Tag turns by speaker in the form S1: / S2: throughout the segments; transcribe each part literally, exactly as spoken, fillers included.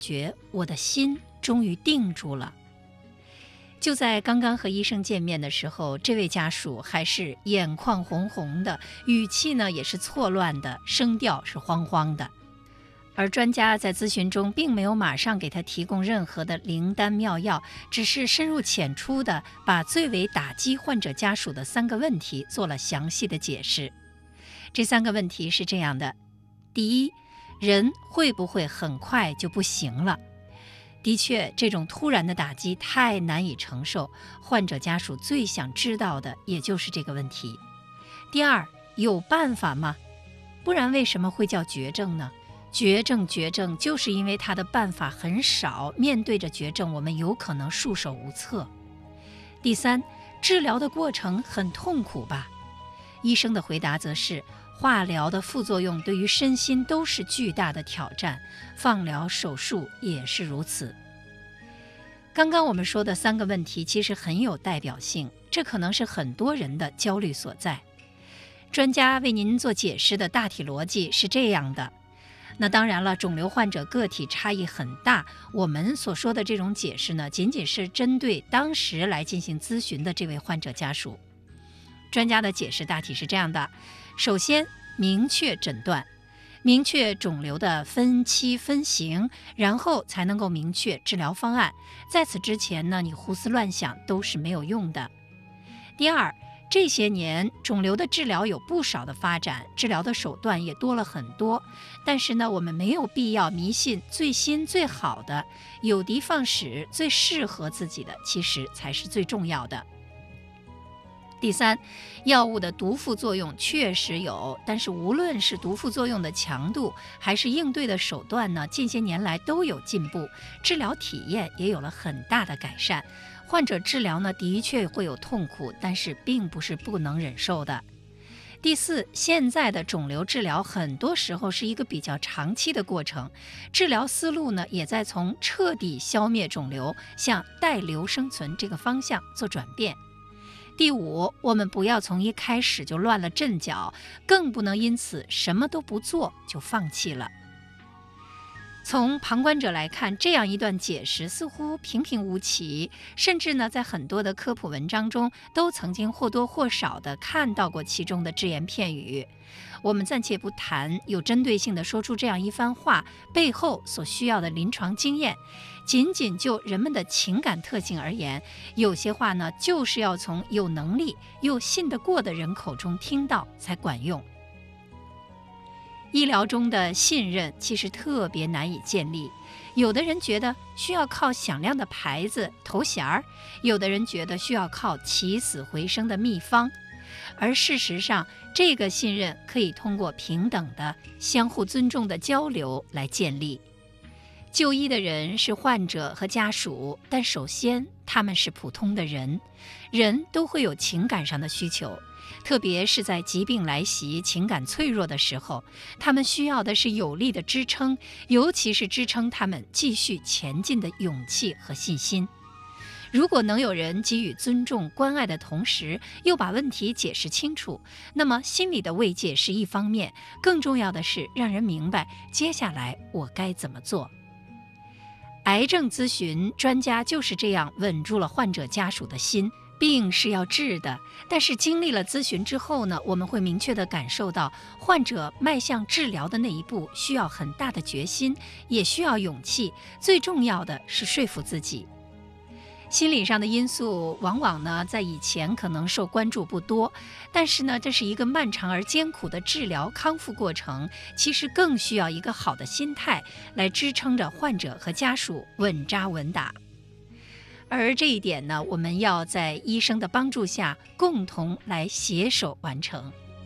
S1: 觉我的心终于定住了。就在刚刚和医生见面的时候，这位家属还是眼眶红红的，语气呢也是错乱的，声调是慌慌的。而专家在咨询中并没有马上给他提供任何的灵丹妙药，只是深入浅出的把最为打击患者家属的三个问题做了详细的解释。这三个问题是这样的：第一，人会不会很快就不行了？的确，这种突然的打击太难以承受，患者家属最想知道的也就是这个问题。第二，有办法吗？不然为什么会叫绝症呢？绝症绝症就是因为它的办法很少，面对着绝症我们有可能束手无策。第三，治疗的过程很痛苦吧？医生的回答则是，化疗的副作用对于身心都是巨大的挑战，放疗手术也是如此。刚刚我们说的三个问题其实很有代表性，这可能是很多人的焦虑所在。专家为您做解释的大体逻辑是这样的。那当然了，肿瘤患者个体差异很大，我们所说的这种解释呢，仅仅是针对当时来进行咨询的这位患者家属。专家的解释大体是这样的：首先，明确诊断，明确肿瘤的分期分型，然后才能够明确治疗方案。在此之前呢，你胡思乱想都是没有用的。第二，这些年肿瘤的治疗有不少的发展，治疗的手段也多了很多，但是呢，我们没有必要迷信最新最好的，有的放矢，最适合自己的其实才是最重要的。第三，药物的毒副作用确实有，但是无论是毒副作用的强度还是应对的手段呢，近些年来都有进步，治疗体验也有了很大的改善。患者治疗呢，的确会有痛苦，但是并不是不能忍受的。第四，现在的肿瘤治疗很多时候是一个比较长期的过程，治疗思路呢也在从彻底消灭肿瘤向带瘤生存这个方向做转变。第五，我们不要从一开始就乱了阵脚，更不能因此什么都不做就放弃了。从旁观者来看，这样一段解释似乎平平无奇，甚至呢，在很多的科普文章中都曾经或多或少地看到过其中的只言片语。我们暂且不谈有针对性地说出这样一番话背后所需要的临床经验，仅仅就人们的情感特性而言，有些话呢，就是要从有能力又信得过的人口中听到才管用。医疗中的信任其实特别难以建立，有的人觉得需要靠响亮的牌子头衔儿，有的人觉得需要靠起死回生的秘方，而事实上，这个信任可以通过平等的、相互尊重的交流来建立。就医的人是患者和家属，但首先他们是普通的人，人都会有情感上的需求。特别是在疾病来袭、情感脆弱的时候，他们需要的是有力的支撑，尤其是支撑他们继续前进的勇气和信心。如果能有人给予尊重、关爱的同时，又把问题解释清楚，那么心理的慰藉是一方面，更重要的是让人明白接下来我该怎么做。癌症咨询专家就是这样稳住了患者家属的心。病是要治的，但是经历了咨询之后呢，我们会明确地感受到，患者迈向治疗的那一步需要很大的决心，也需要勇气，最重要的是说服自己。心理上的因素往往呢，在以前可能受关注不多，但是呢，这是一个漫长而艰苦的治疗康复过程，其实更需要一个好的心态来支撑着患者和家属稳扎稳打。而这一点呢，我们要在医生的帮助下，共同来携手完成。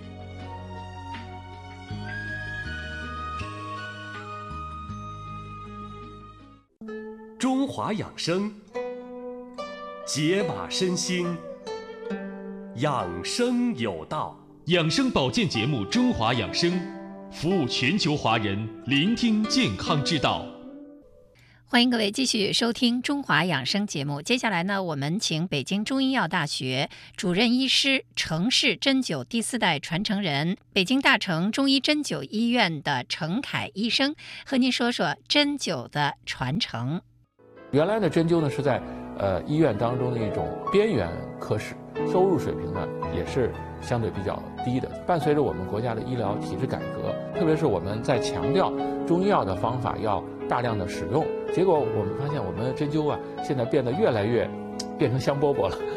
S2: 中华养生，解码身心，养生有道。
S3: 养生保健节目《中华养生》，服务全球华人，聆听健康之道。
S1: 欢迎各位继续收听中华养生节目。接下来呢，我们请北京中医药大学主任医师、程氏针灸第四代传承人、北京大成中医针灸医院的程凯医生和您说说针灸的传承。
S4: 原来的针灸呢是在呃医院当中的一种边缘科室，收入水平呢也是相对比较低的。伴随着我们国家的医疗体制改革，特别是我们在强调中医药的方法要大量的使用，结果我们发现我们的针灸啊现在变得越来越变成香饽饽了。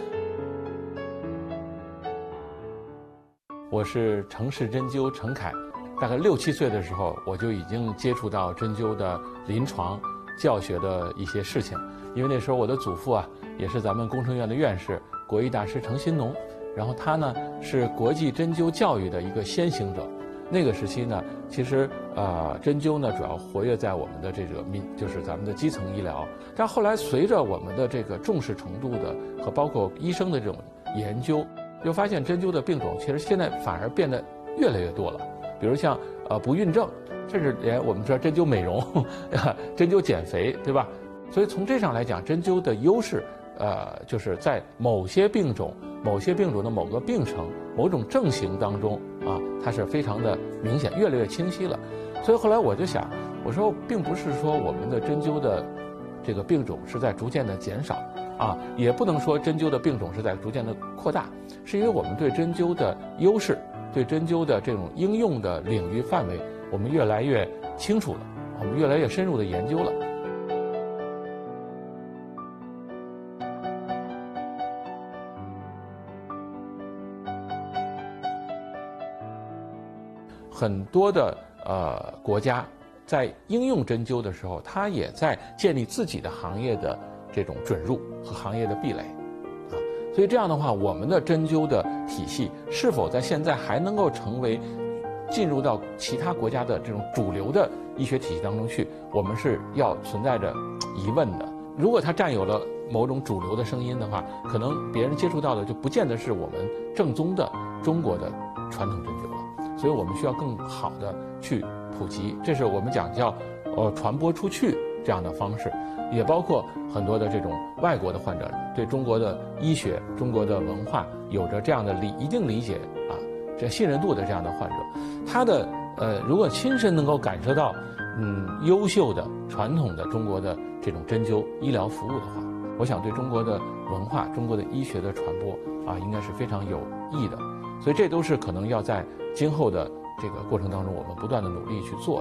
S4: 我是程氏针灸程凯，大概六七岁的时候我就已经接触到针灸的临床教学的一些事情，因为那时候我的祖父啊也是咱们工程院的院士，国医大师程新农，然后他呢是国际针灸教育的一个先行者。那个时期呢，其实呃针灸呢主要活跃在我们的这个民，就是咱们的基层医疗。但后来随着我们的这个重视程度的和包括医生的这种研究，就发现针灸的病种其实现在反而变得越来越多了。比如像呃不孕症，甚至连我们说针灸美容、针灸减肥，对吧？所以从这上来讲，针灸的优势，呃，就是在某些病种、某些病种的某个病程、某种症型当中啊，它是非常的明显，越来越清晰了。所以后来我就想，我说并不是说我们的针灸的这个病种是在逐渐的减少啊，也不能说针灸的病种是在逐渐的扩大，是因为我们对针灸的优势、对针灸的这种应用的领域范围，我们越来越清楚了，我们越来越深入的研究了。很多的呃国家在应用针灸的时候，它也在建立自己的行业的这种准入和行业的壁垒啊，所以这样的话，我们的针灸的体系是否在现在还能够成为进入到其他国家的这种主流的医学体系当中去，我们是要存在着疑问的。如果它占有了某种主流的声音的话，可能别人接触到的就不见得是我们正宗的中国的传统针灸了。所以我们需要更好的去普及，这是我们讲叫呃传播出去这样的方式，也包括很多的这种外国的患者对中国的医学、中国的文化有着这样的理一定理解啊，这信任度的这样的患者，他的呃如果亲身能够感受到嗯优秀的传统的中国的这种针灸医疗服务的话，我想对中国的文化、中国的医学的传播啊，应该是非常有益的。所以这都是可能要在今后的这个过程当中，我们不断的努力去做的。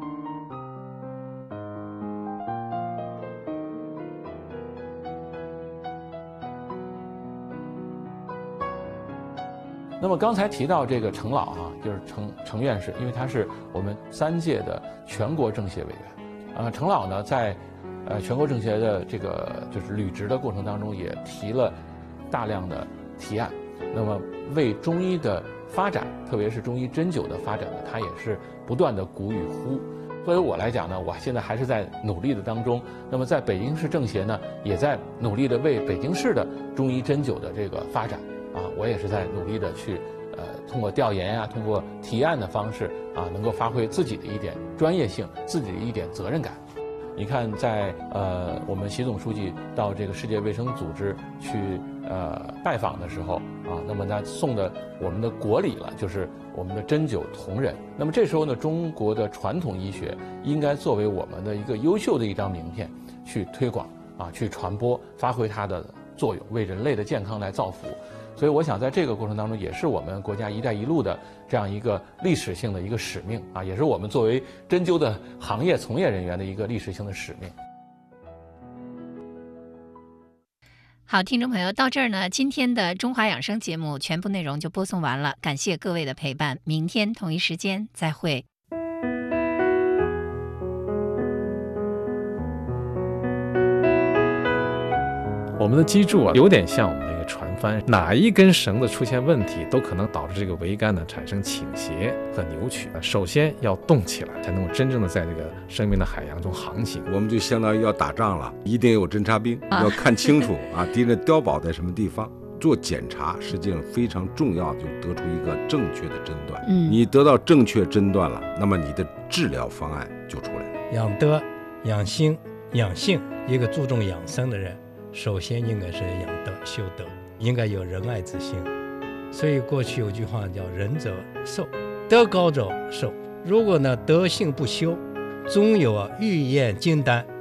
S4: 那么刚才提到这个程老啊，就是程程院士，因为他是我们三届的全国政协委员。呃，程老呢在呃全国政协的这个就是履职的过程当中，也提了大量的提案。那么为中医的发展，特别是中医针灸的发展呢，他也是不断的鼓与呼。作为我来讲呢，我现在还是在努力的当中。那么在北京市政协呢，也在努力的为北京市的中医针灸的这个发展啊，我也是在努力的去呃通过调研啊，通过提案的方式啊，能够发挥自己的一点专业性，自己的一点责任感。你看在，呃我们习总书记到这个世界卫生组织去呃拜访的时候啊，那么他送的我们的国礼了，就是我们的针灸同仁。那么这时候呢，中国的传统医学应该作为我们的一个优秀的一张名片去推广啊，去传播，发挥它的作用，为人类的健康来造福。所以我想在这个过程当中，也是我们国家一带一路的这样一个历史性的一个使命啊，也是我们作为针灸的行业从业人员的一个历史性的使命。
S1: 好，听众朋友，到这儿呢，今天的中华养生节目全部内容就播送完了，感谢各位的陪伴，明天同一时间再会。
S5: 我们的脊柱啊，有点像我们的一个船帆，哪一根绳子出现问题，都可能导致这个桅杆呢产生倾斜和扭曲。首先要动起来，才能够真正的在这个生命的海洋中航行。
S6: 我们就相当于要打仗了，一定有侦察兵，要看清楚啊，敌人碉堡在什么地方。做检查实际上非常重要，就得出一个正确的诊断。嗯，你得到正确诊断了，那么你的治疗方案就出来了。
S7: 养德、养心、 养性，一个注重养生的人，首先应该是养德修德，应该有仁爱之心。所以过去有句话叫仁者寿，德高者寿。如果呢德性不修，终有啊欲焰金丹，